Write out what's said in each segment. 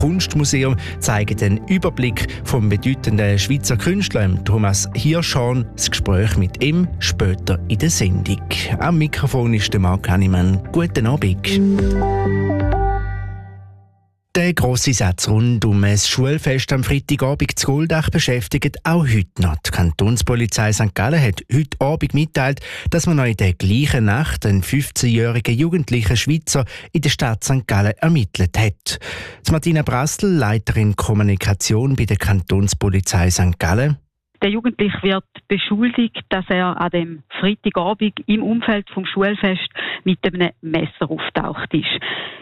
Kunstmuseum zeigen den Überblick vom bedeutenden Schweizer Künstler Thomas Hirschhorn. Das Gespräch mit ihm später in der Sendung. Am Mikrofon ist der Marc Hannemann. Guten Abend. Der grosse Satz rund um ein Schulfest am Freitagabend zu Goldach beschäftigt auch heute noch. Die Kantonspolizei St. Gallen hat heute Abend mitteilt, dass man noch in der gleichen Nacht einen 15-jährigen jugendlichen Schweizer in der Stadt St. Gallen ermittelt hat. Martina Brassel, Leiterin Kommunikation bei der Kantonspolizei St. Gallen. Der Jugendliche wird beschuldigt, dass er an dem Freitagabend im Umfeld vom Schulfest mit einem Messer auftaucht ist.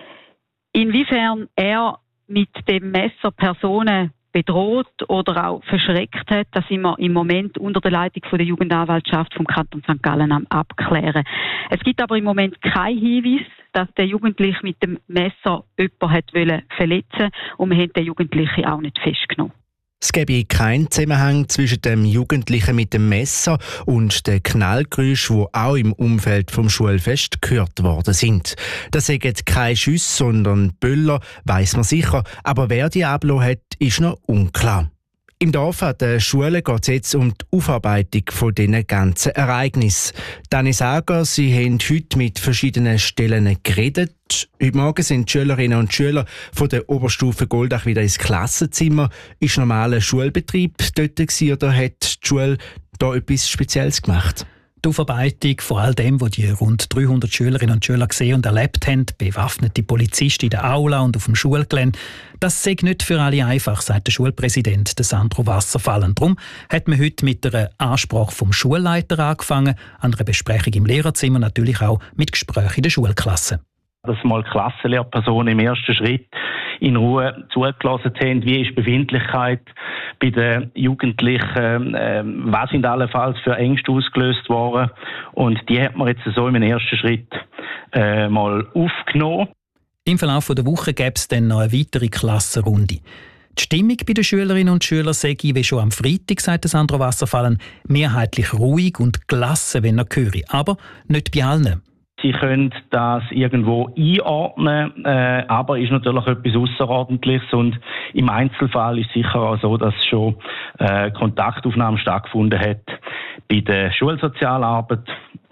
Inwiefern er mit dem Messer Personen bedroht oder auch verschreckt hat, das sind wir im Moment unter der Leitung von der Jugendanwaltschaft vom Kanton St. Gallen am Abklären. Es gibt aber im Moment keinen Hinweis, dass der Jugendliche mit dem Messer jemanden verletzen wollte und wir haben den Jugendlichen auch nicht festgenommen. Es gäbe keinen Zusammenhang zwischen dem Jugendlichen mit dem Messer und den Knallgeräuschen, die auch im Umfeld vom Schulfest gehört worden sind. Das sind keine Schüsse, sondern Böller, weiss man sicher. Aber wer die abgelassen hat, ist noch unklar. Im Dorf an der Schule geht es jetzt um die Aufarbeitung von diesen ganzen Ereignissen. Dani Sager, Sie haben heute mit verschiedenen Stellen geredet. Heute Morgen sind die Schülerinnen und Schüler von der Oberstufe Goldach wieder ins Klassenzimmer. Ist normaler Schulbetrieb dort gewesen, oder hat die Schule da etwas Spezielles gemacht? Die Aufarbeitung von all dem, was die rund 300 Schülerinnen und Schüler gesehen und erlebt haben, bewaffnete Polizisten in der Aula und auf dem Schulgelände, das sei nicht für alle einfach, sagt der Schulpräsident Sandro Wasserfallen. Darum hat man heute mit einer Ansprache vom Schulleiter angefangen, an einer Besprechung im Lehrerzimmer, natürlich auch mit Gesprächen in der Schulklasse. Dass mal Klassenlehrpersonen im ersten Schritt in Ruhe zugelassen haben, wie ist die Befindlichkeit bei den Jugendlichen, was sind allenfalls für Ängste ausgelöst worden. Und die hat man jetzt so im ersten Schritt mal aufgenommen. Im Verlauf der Woche gäbe es dann noch eine weitere Klassenrunde. Die Stimmung bei den Schülerinnen und Schülern sei, wie schon am Freitag, sagt Sandro Wasserfallen, mehrheitlich ruhig und gelassen, wenn er höre. Aber nicht bei allen. Sie können das irgendwo einordnen, aber ist natürlich etwas Ausserordentliches und im Einzelfall ist sicher auch so, dass schon Kontaktaufnahmen stattgefunden hat bei der Schulsozialarbeit,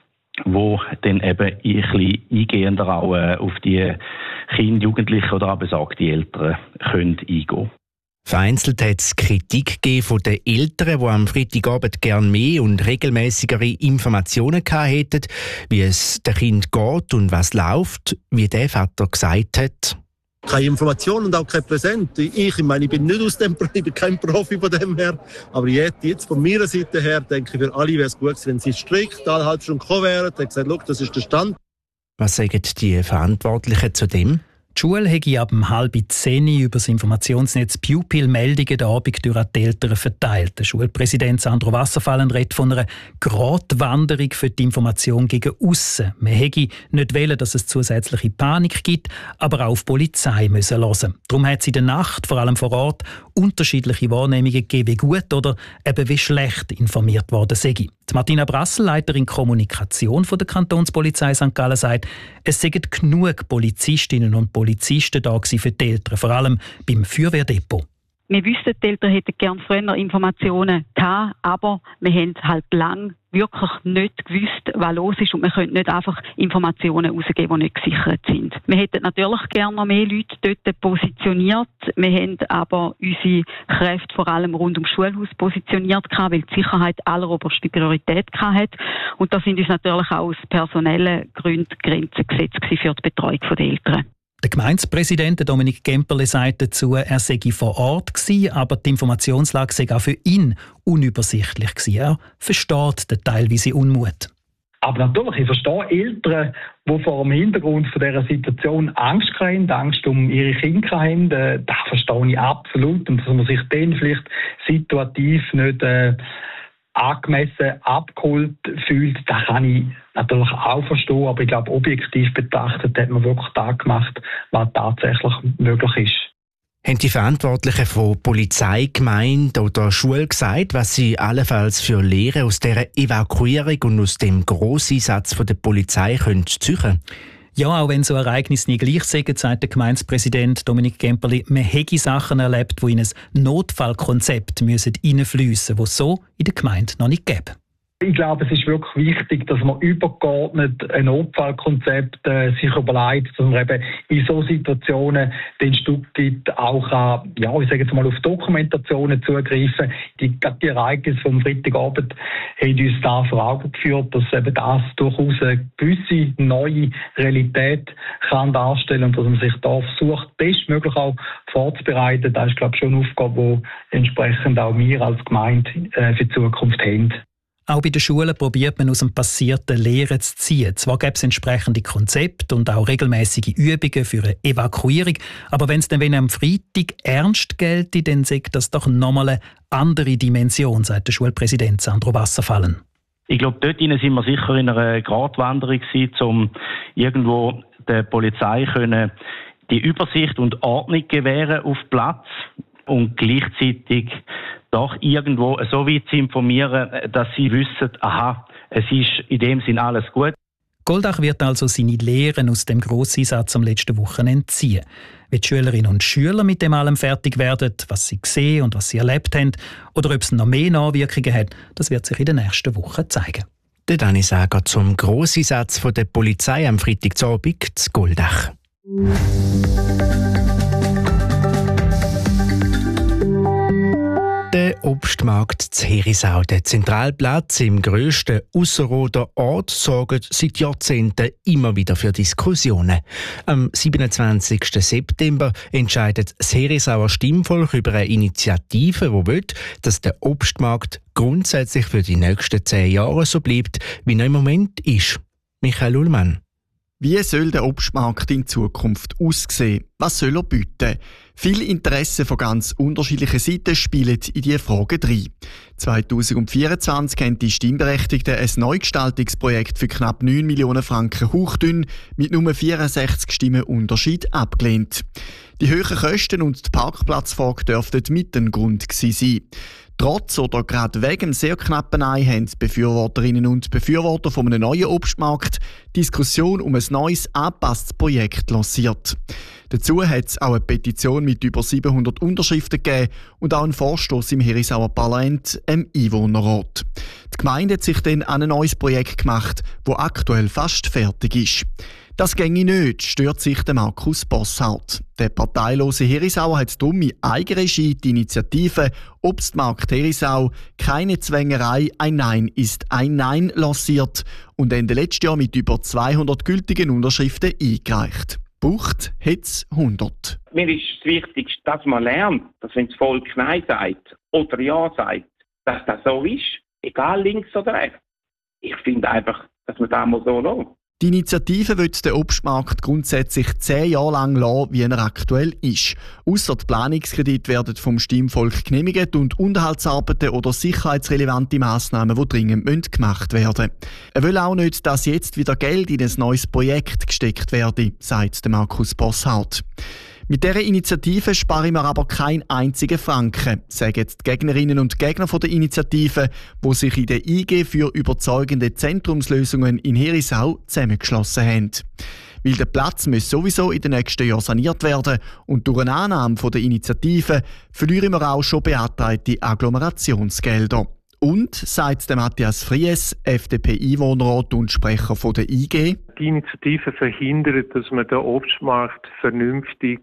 wo dann eben ein bisschen eingehender auch auf die Kinder, Jugendlichen oder auch besagte Eltern können eingehen. Vereinzelt hat es Kritik gegeben von den Eltern, die am Freitagabend gerne mehr und regelmäßigere Informationen gehabt hätten, wie es dem Kind geht und was läuft, wie der Vater gesagt hat. Keine Information und auch kein Präsent. Ich bin nicht aus dem, ich bin kein Profi von dem her. Aber jetzt von meiner Seite her denke ich, für alle wäre es gut, wenn sie strikt eine halbe Stunde gekommen wären und gesagt, schau, das ist der Stand. Was sagen die Verantwortlichen zu dem? Die Schule habe ab 9:30 über das Informationsnetz Pupil Meldungen den Abend durch die Eltern verteilt. Der Schulpräsident Sandro Wasserfallen redet von einer Gratwanderung für die Information gegen aussen. Man hätte nicht wollen, dass es zusätzliche Panik gibt, aber auch auf die Polizei müssen hören. Darum hat es in der Nacht, vor allem vor Ort, unterschiedliche Wahrnehmungen gegeben, wie gut oder eben wie schlecht informiert worden sei. Die Martina Brassel, Leiterin Kommunikation von der Kantonspolizei St. Gallen, sagt, es seien genug Polizistinnen und Polizisten da gewesen für die Eltern, vor allem beim Feuerwehrdepot. Wir wüssten, die Eltern hätten gerne früher Informationen gehabt, aber wir haben halt lang wirklich nicht gewusst, was los ist und wir können nicht einfach Informationen rausgeben, die nicht gesichert sind. Wir hätten natürlich gerne noch mehr Leute dort positioniert. Wir haben aber unsere Kräfte vor allem rund ums Schulhaus positioniert, weil die Sicherheit alleroberste Priorität hatte. Und da sind uns natürlich auch aus personellen Gründen Grenzen gesetzt für die Betreuung der Eltern. Der Gemeindepräsident Dominik Gemperle sagt dazu, er sei vor Ort gewesen, aber die Informationslage sei auch für ihn unübersichtlich gewesen. Er versteht den teilweise Unmut. Aber natürlich, ich verstehe Eltern, die vor dem Hintergrund von dieser Situation Angst haben, Angst um ihre Kinder haben. Das verstehe ich absolut. Und dass man sich dann vielleicht situativ nicht angemessen abgeholt fühlt, das kann ich natürlich auch verstehen, aber ich glaube, objektiv betrachtet hat man wirklich das gemacht, was tatsächlich möglich ist. Haben die Verantwortlichen von Polizei, Gemeinde oder Schule gesagt, was sie allenfalls für Lehren aus dieser Evakuierung und aus dem Grosseinsatz der Polizei ziehen können? Ja, auch wenn so Ereignisse nie gleich sind, sagt der Gemeindepräsident Dominik Gemperli, man hätte Sachen erlebt, die in ein Notfallkonzept reinfliessen müssen, das es so in der Gemeinde noch nicht gibt. Ich glaube, es ist wirklich wichtig, dass man übergeordnet ein Notfallkonzept sich überlegt, dass man eben in so Situationen den Stück gibt, auch an, ich sage jetzt mal, auf Dokumentationen zugreifen. Die Ereignisse vom Freitagabend haben uns da vor Augen geführt, dass eben das durchaus eine gewisse neue Realität kann darstellen und dass man sich da versucht, bestmöglich auch vorzubereiten. Das ist, glaube ich, schon eine Aufgabe, die entsprechend auch wir als Gemeinde für die Zukunft haben. Auch bei den Schulen probiert man aus dem Passierten Lehren zu ziehen. Zwar gibt es entsprechende Konzepte und auch regelmäßige Übungen für eine Evakuierung, aber wenn es dann am Freitag ernst gelte, dann sagt das doch nochmal eine andere Dimension, sagt der Schulpräsident Sandro Wasserfallen. Ich glaube, dort sind wir sicher in einer Gratwanderung gewesen, um irgendwo der Polizei können die Übersicht und Ordnung gewähren auf Platz und gleichzeitig doch irgendwo so weit zu informieren, dass sie wissen, es ist in dem Sinn alles gut. Goldach wird also seine Lehren aus dem Grosseinsatz am letzten Wochenende ziehen. Wie die Schülerinnen und Schüler mit dem allem fertig werden, was sie gesehen und was sie erlebt haben, oder ob es noch mehr Nachwirkungen hat, das wird sich in den nächsten Wochen zeigen. Der Dani Sager zum Grosseinsatz der Polizei am Freitagabend zu Goldach. Der Obstmarkt zu Herisau, der Zentralplatz im grössten Ausserrhoder Ort, sorgt seit Jahrzehnten immer wieder für Diskussionen. Am 27. September entscheidet das Herisauer Stimmvolk über eine Initiative, die will, dass der Obstmarkt grundsätzlich für die nächsten 10 Jahre so bleibt, wie er im Moment ist. Michael Ullmann. Wie soll der Obstmarkt in Zukunft aussehen? Was soll er bieten? Viele Interessen von ganz unterschiedlichen Seiten spielen in diese Frage rein. 2024 haben die Stimmberechtigten ein Neugestaltungsprojekt für knapp 9 Millionen Franken hauchdünn mit nur 64 Stimmen Unterschied abgelehnt. Die hohen Kosten und die Parkplatzfrage dürften mit ein Grund gewesen sein. Trotz oder gerade wegen sehr knappen Nein haben die Befürworterinnen und Befürworter von einem neuen Obstmarkt Diskussion um ein neues, angepasstes Projekt lanciert. Dazu hat es auch eine Petition mit über 700 Unterschriften gegeben und auch einen Vorstoß im Herisauer Parlament, im Einwohnerrat. Die Gemeinde hat sich dann an ein neues Projekt gemacht, das aktuell fast fertig ist. Das ginge nicht, stört sich der Markus Bosshardt. Der parteilose Herisauer hat darum in Eigenregie die Initiative Obstmarkt Herisau «Keine Zwängerei, ein Nein ist ein Nein» lanciert und Ende letztes Jahr mit über 200 gültigen Unterschriften eingereicht. Bucht hat es 100. Mir ist das Wichtigste, dass man lernt, dass wenn das Volk Nein sagt oder Ja sagt, dass das so ist, egal links oder rechts. Ich finde einfach, dass man das mal so lässt. Die Initiative will den Obstmarkt grundsätzlich 10 Jahre lang lassen, wie er aktuell ist. Ausser die Planungskredite werden vom Stimmvolk genehmigt und Unterhaltsarbeiten oder sicherheitsrelevante Massnahmen, die dringend gemacht werden müssen. Er will auch nicht, dass jetzt wieder Geld in ein neues Projekt gesteckt werde, sagt Markus Bosshardt. Mit dieser Initiative sparen wir aber keinen einzigen Franken, sagen die Gegnerinnen und Gegner der Initiative, die sich in der IG für überzeugende Zentrumslösungen in Herisau zusammengeschlossen haben. Weil der Platz muss sowieso in den nächsten Jahren saniert werden und durch eine Annahme der Initiative verlieren wir auch schon beantragte Agglomerationsgelder. Und, sagt Matthias Fries, FDP-Einwohnerrat und Sprecher von der IG, die Initiative verhindert, dass man den Obstmarkt vernünftig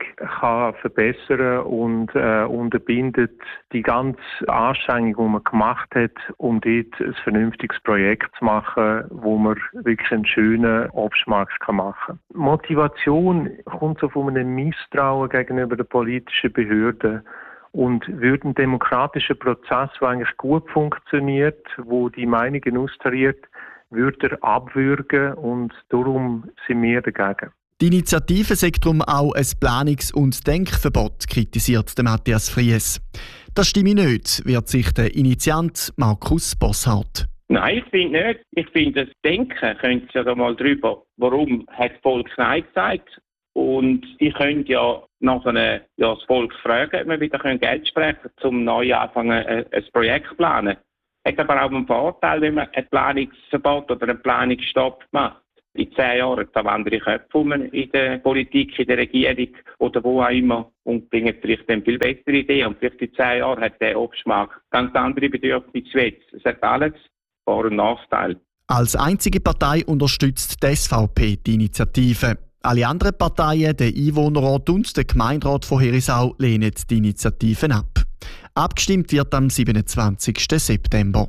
verbessern und unterbindet die ganze Anstrengung, die man gemacht hat, um dort ein vernünftiges Projekt zu machen, wo man wirklich einen schönen Obstmarkt machen kann. Motivation kommt so von einem Misstrauen gegenüber den politischen Behörden. Und würde ein demokratischer Prozess, der eigentlich gut funktioniert, wo die Meinungen austariert, würde er abwürgen und darum sind wir dagegen. Die Initiative sagt darum auch ein Planungs- und Denkverbot, kritisiert Matthias Fries. Das stimme nicht, wird sich der Initiant Markus Bosshardt. Nein, ich finde nicht. Ich finde, das Denken könnte ja da mal drüber, warum hat das Volk Nein gesagt? Und ich könnte ja nachher das Volk fragen, ob wir wieder Geld sprechen können, um neu anfangen, ein Projekt zu planen. Es hat aber auch einen Vorteil, wenn man ein Planungsverbot oder einen Planungsstopp macht. In 10 Jahren da wandere ich Köpfe um in der Politik, in der Regierung oder wo auch immer und bringen vielleicht dann viel bessere Ideen. Und vielleicht in 10 Jahren hat der Obstmarkt ganz andere Bedürfnisse wie jetzt. Es hat alles Vor- und Nachteile. Als einzige Partei unterstützt die SVP die Initiative. Alle anderen Parteien, der Einwohnerrat und der Gemeinderat von Herisau, lehnen die Initiativen ab. Abgestimmt wird am 27. September.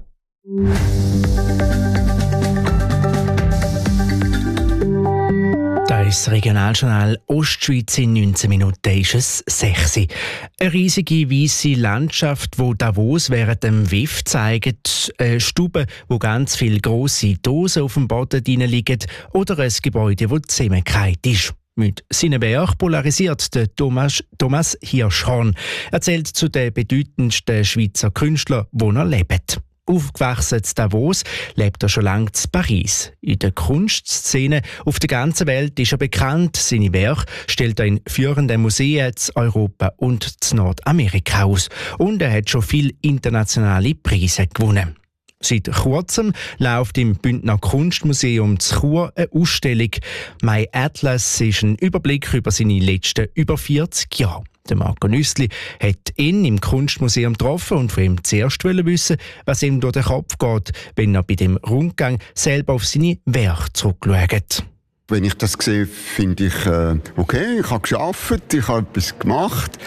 Das Regionaljournal Ostschweiz in 19 Minuten ist es 6 Uhr. Eine riesige weisse Landschaft, wo Davos während dem WIF zeigt, eine Stube, wo ganz viele grosse Dosen auf dem Boden liegen oder ein Gebäude, das zusammengefallen ist. Mit seinem Werk polarisiert der Thomas Hirschhorn. Er erzählt zu den bedeutendsten Schweizer Künstlern, die er lebt. Aufgewachsen in Davos, lebt er schon lange in Paris. In der Kunstszene auf der ganzen Welt ist er bekannt. Seine Werke stellt er in führenden Museen in Europa und in Nordamerika aus. Und er hat schon viele internationale Preise gewonnen. Seit kurzem läuft im Bündner Kunstmuseum zu Chur eine Ausstellung. «My Atlas» ist ein Überblick über seine letzten über 40 Jahre. Der Marco Nüssli hat ihn im Kunstmuseum getroffen und von ihm zuerst wissen, was ihm durch den Kopf geht, wenn er bei dem Rundgang selber auf seine Werke zurückschaut. Wenn ich das sehe, finde ich, okay, ich habe gearbeitet, ich habe etwas gemacht.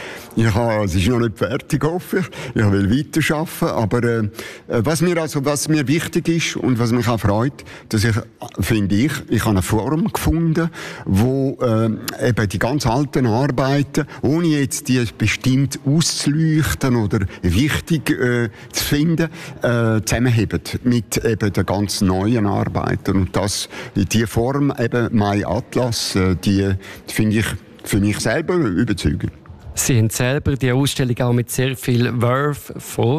Es ist noch nicht fertig, hoffe ich. Ich will weiterarbeiten. Aber was mir wichtig ist und was mich auch freut, dass ich habe eine Form gefunden, wo eben die ganz alten Arbeiten, ohne jetzt die bestimmt auszuleuchten oder wichtig zu finden, zusammenheben mit eben den ganz neuen Arbeiten. Und die Form, eben «My Atlas», die finde ich für mich selber überzeugend. Sie haben selber die Ausstellung auch mit sehr viel Verve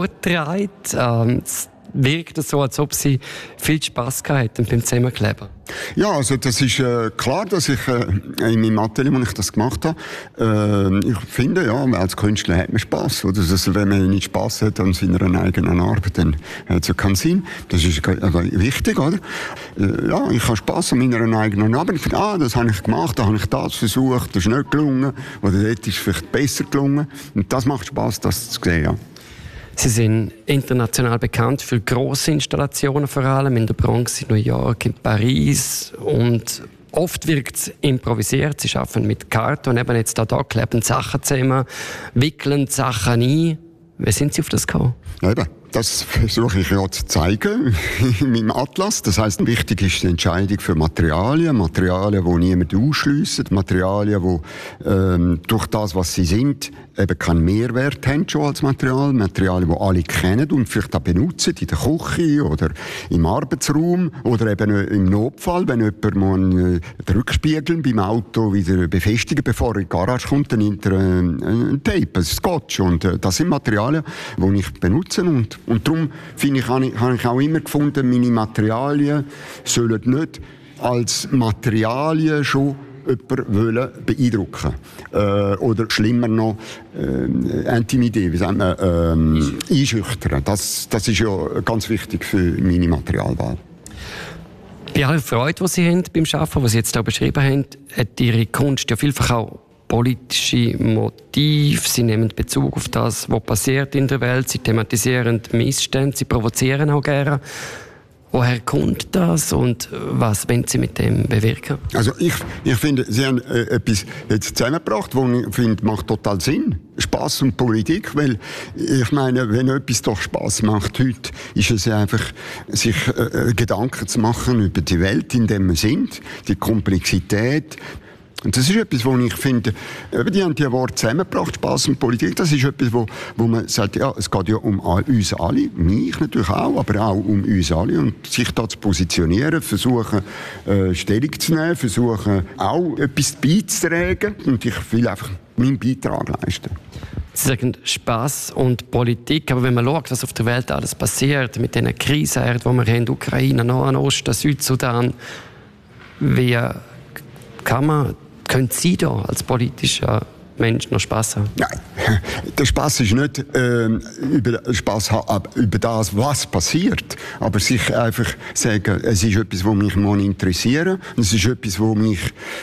vorgetragen. Wirkt es so, als ob Sie viel Spass hatten beim Zusammenkleben? Ja, also das ist klar, dass ich in meinem Atelier, wo ich das gemacht habe, ich finde, ja, als Künstler hat man Spass. Oder? Also, wenn man nicht Spass hat an seiner eigenen Arbeit, dann hat es ja keinen Sinn. Das ist wichtig, oder? Ja, ich habe Spass an meiner eigenen Arbeit. Ich finde, das habe ich gemacht, da habe ich das versucht, das ist nicht gelungen. Oder dort ist es vielleicht besser gelungen. Und das macht Spass, das zu sehen, ja. Sie sind international bekannt für grosse Installationen, vor allem in der Bronx, in New York, in Paris. Und oft wirkt es improvisiert. Sie arbeiten mit Karton, eben jetzt da kleben Sachen zusammen, wickeln Sachen ein. Wie sind Sie auf das gekommen? Eben, das versuche ich ja zu zeigen in meinem Atlas. Das heisst, wichtig ist die Entscheidung für Materialien, die niemand ausschliessen, Materialien, die durch das, was sie sind, eben keinen Mehrwert haben schon als Materialien, die alle kennen und vielleicht auch benutzen in der Küche oder im Arbeitsraum oder eben im Notfall, wenn jemand den Rückspiegel beim Auto wieder befestigen, bevor er in die Garage kommt, dann hinter ein Tape, ein Scotch. Und das sind Materialien, die ich benutze. Und darum finde ich, habe ich auch immer gefunden, meine Materialien sollen nicht als Materialien schon jemanden beeindrucken oder schlimmer noch intimidieren, wie sagt man, einschüchtern. Das ist ja ganz wichtig für meine Materialwahl. Bei aller Freude, die Sie haben beim Arbeiten, was Sie jetzt auch beschrieben haben, hat Ihre Kunst ja vielfach auch politische Motive. Sie nehmen Bezug auf das, was passiert in der Welt. Sie thematisieren Missstände, Sie provozieren auch gerne. Woher kommt das und was wollen Sie mit dem bewirken? Also ich finde, Sie haben etwas jetzt zusammengebracht, was ich finde, macht total Sinn. Spass und Politik, weil ich meine, wenn etwas doch Spass macht heute, ist es einfach, sich Gedanken zu machen über die Welt, in der wir sind, die Komplexität. Und das ist etwas, wo ich finde, die haben die Worte zusammengebracht, Spass und Politik. Das ist etwas, wo man sagt, ja, es geht ja um uns alle, mich natürlich auch, aber auch um uns alle. Und sich da zu positionieren, versuchen, Stellung zu nehmen, versuchen, auch etwas beizutragen. Und ich will einfach meinen Beitrag leisten. Sie sagen Spass und Politik, aber wenn man schaut, was auf der Welt alles passiert, mit diesen Krisen, die wir haben, Ukraine, Nahen Osten, Südsudan, wie können Sie da als politischer Menschen noch Spass haben? Nein, der Spass ist nicht über das, was passiert, aber sich einfach sagen, es ist etwas, was mich interessiert, es ist etwas, was mich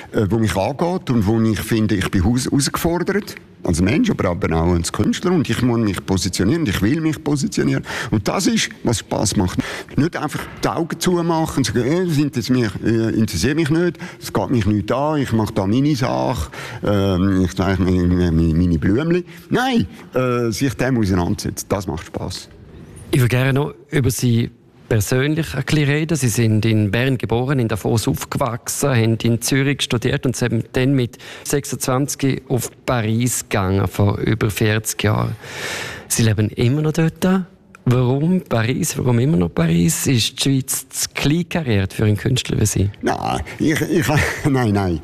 angeht und wo ich finde, ich bin herausgefordert. Als Mensch, aber auch als Künstler. Und ich muss mich positionieren und ich will mich positionieren. Und das ist, was Spass macht. Nicht einfach die Augen zumachen und sagen, das interessiert mich nicht, es geht mich nicht an, ich mache da meine Sache, ich zeige meine Blümchen. Nein, sich dem auseinandersetzen, das macht Spass. Ich würde gerne noch über Sie persönlich ein bisschen reden. Sie sind in Bern geboren, in Davos aufgewachsen, haben in Zürich studiert und sind dann mit 26 auf Paris gegangen, vor über 40 Jahren. Sie leben immer noch dort. Warum Paris? Warum immer noch Paris? Ist die Schweiz zu klein kariert für einen Künstler wie Sie? Nein, nein.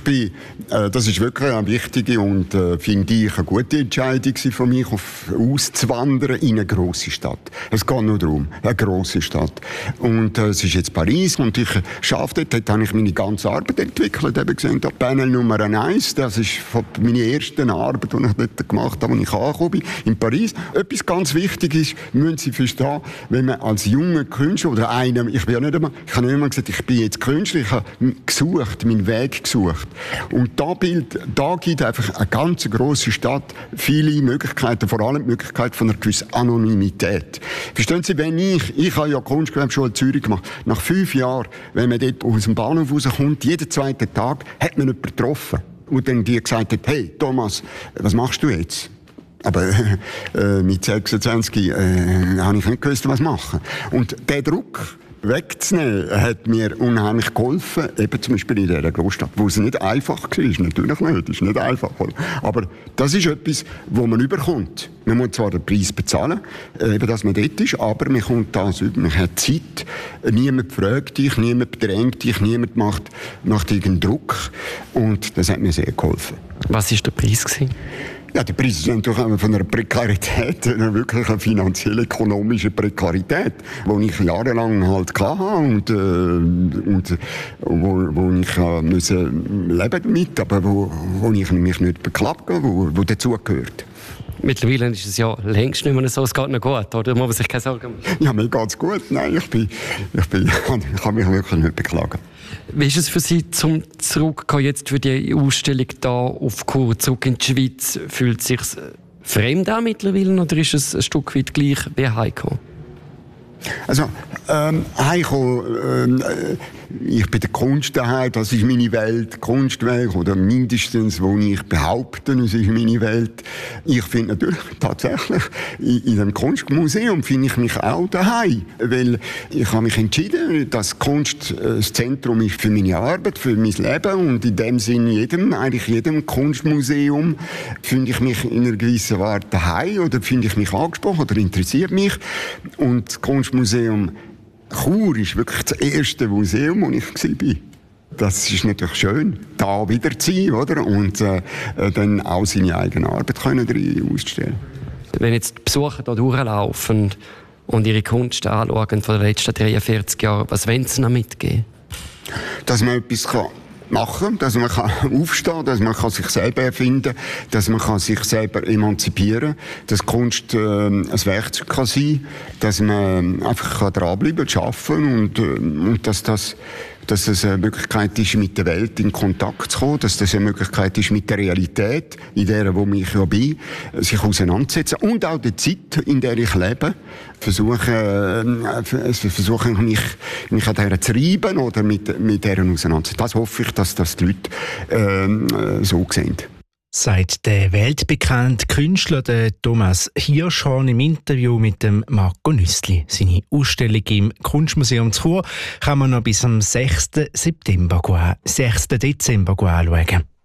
Das ist wirklich eine wichtige und finde ich eine gute Entscheidung von mir, auszuwandern in eine grosse Stadt. Es geht nur darum, eine grosse Stadt. Und es ist jetzt Paris und ich arbeite dort, habe ich meine ganze Arbeit entwickelt. Eben gesehen, Panel Nummer 1, das ist meine erste Arbeit, die ich dort gemacht habe, als ich angekommen bin, in Paris. Etwas ganz wichtig ist, müssen Sie verstehen, wenn man als junger Künstler oder einer, ich habe nicht immer gesagt, ich bin jetzt Künstler, ich habe gesucht, meinen Weg gesucht. Und da gibt einfach eine ganz grosse Stadt viele Möglichkeiten, vor allem die Möglichkeit von einer gewissen Anonymität. Verstehen Sie, wenn ich habe ja Kunstgewerbeschule in Zürich gemacht, nach 5 Jahren, wenn man dort aus dem Bahnhof rauskommt, jeden zweiten Tag, hat man jemanden getroffen. Und dann die gesagt hat, hey Thomas, was machst du jetzt? Aber mit 26 habe ich nicht gewusst, was machen. Und der Druck wegzunehmen, hat mir unheimlich geholfen, eben zum Beispiel in dieser Großstadt, wo es nicht einfach war. Natürlich nicht, es ist nicht einfach. Aber das ist etwas, wo man überkommt. Man muss zwar den Preis bezahlen, eben, dass man dort ist, aber man kommt das über. Man hat Zeit, niemand fragt dich, niemand bedrängt dich, niemand macht irgendeinen Druck. Und das hat mir sehr geholfen. Was war der Preis gewesen? Ja, der Preis ist natürlich von einer Prekarität, einer wirklich finanzielle, ökonomische Prekarität, die ich jahrelang halt hatte und wo ich müssen leben damit, aber wo ich mich nicht beklage, wo dazugehört. Mittlerweile ist es ja längst nicht mehr so, es geht noch gut, oder? Muss man sich keine Sorgen machen? Ja, mir geht es gut. Nein, ich kann mich wirklich nicht beklagen. Wie ist es für Sie zum Zurückkommen jetzt für die Ausstellung da auf Chur zurück in die Schweiz? Fühlt es sich fremd an mittlerweile oder ist es ein Stück weit gleich wie heimgekommen? Also, heimgekommen, ich bin der Kunst daheim, das ist meine Welt, Kunstwerk, oder mindestens, wo ich behaupte, es ist meine Welt. Ich finde natürlich tatsächlich, in dem Kunstmuseum finde ich mich auch daheim, weil ich habe mich entschieden, dass Kunst das Zentrum ist für meine Arbeit, für mein Leben und in dem Sinne jedem Kunstmuseum finde ich mich in einer gewissen Art daheim oder finde ich mich angesprochen oder interessiert mich und das Kunstmuseum Chur ist wirklich das erste Museum, wo ich war. Das ist natürlich schön, da wieder zu sein, oder? Und dann auch seine eigene Arbeit können ausstellen. Wenn jetzt die Besucher hier durchlaufen und ihre Kunst anschauen von den letzten 43 Jahren, was wollen sie noch mitgeben? Dass man etwas machen kann, dass man aufstehen kann, dass man sich selber erfinden kann, dass man sich selber emanzipieren kann, dass Kunst ein Werkzeug kann sein, dass man einfach dranbleiben kann, arbeiten und dass es eine Möglichkeit ist, mit der Welt in Kontakt zu kommen, dass das eine Möglichkeit ist, mit der Realität, in der wo ich ja bin, sich auseinanderzusetzen und auch der Zeit, in der ich lebe, versuchen mich an der zu reiben oder mit der auseinanderzusetzen. Das hoffe ich, dass das die Leute so sehen. Sagt der weltbekannte Künstler Thomas Hirschhorn im Interview mit dem Marco Nüssli. Seine Ausstellung im Kunstmuseum zu Chur kann man noch bis am 6. Dezember anschauen.